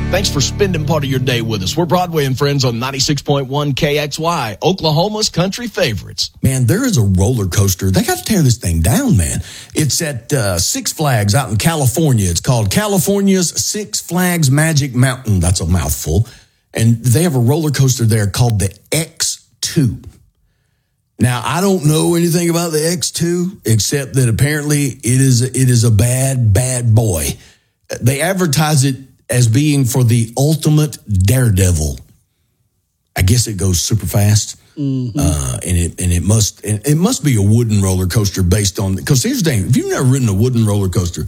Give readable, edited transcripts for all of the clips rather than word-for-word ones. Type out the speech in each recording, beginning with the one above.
Thanks for spending part of your day with us. We're Broadway and Friends on 96.1 KXY, Oklahoma's country favorites. Man, there is a roller coaster. They got to tear this thing down, man. It's at Six Flags out in California. It's called California's Six Flags Magic Mountain. That's a mouthful. And they have a roller coaster there called the X2. Now, I don't know anything about the X2, except that apparently it is a bad boy. They advertise it as being for the ultimate daredevil. I guess it goes super fast. Mm-hmm. And it must be a wooden roller coaster based on, because here's the thing, if you've never ridden a wooden roller coaster,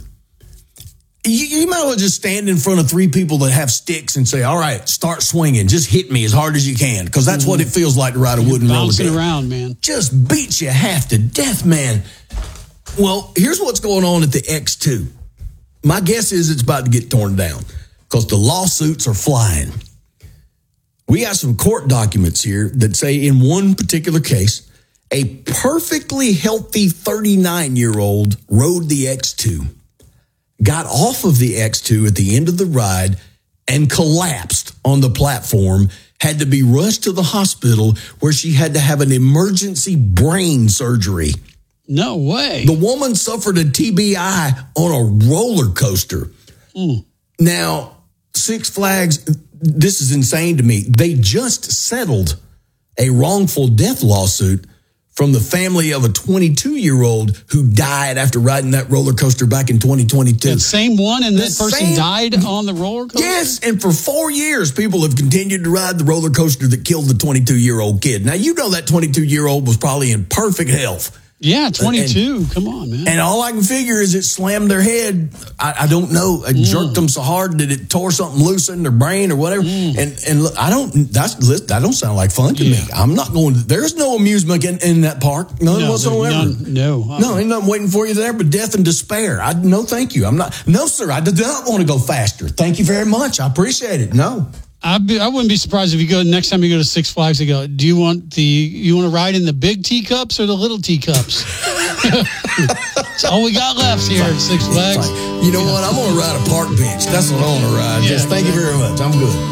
you might as well just stand in front of three people that have sticks and say, all right, start swinging. Just hit me as hard as you can, because that's what it feels like to ride a wooden roller coaster. Bouncing around, man. Just beats you half to death, man. Well, here's what's going on at the X2. My guess is it's about to get torn down because the lawsuits are flying. We got some court documents here that say in one particular case, a perfectly healthy 39-year-old rode the X2, got off of the X2 at the end of the ride and collapsed on the platform, had to be rushed to the hospital where she had to have an emergency brain surgery. No way. The woman suffered a TBI on a roller coaster. Now, Six Flags, this is insane to me. They just settled a wrongful death lawsuit from the family of a 22-year-old who died after riding that roller coaster back in 2022. That same one, and that person died on the roller coaster? Yes, and for 4 years, people have continued to ride the roller coaster that killed the 22-year-old kid. Now, you know that 22-year-old was probably in perfect health. Yeah, 22. Come on, man. And all I can figure is it slammed their head. I don't know. It jerked them so hard that it tore something loose in their brain or whatever. And look, that don't sound like fun to me. I'm not going. There's no amusement in that park. None whatsoever. No, ain't nothing waiting for you there but death and despair. No, thank you. No, sir. I do not want to go faster. Thank you very much. I appreciate it. No. I wouldn't be surprised if you go next time you go to Six Flags. You go, do you want to ride in the big teacups or the little teacups? That's all we got left here at Six Flags. You know what? I'm going to ride a park bench. That's what I want to ride. Just thank you very much. I'm good.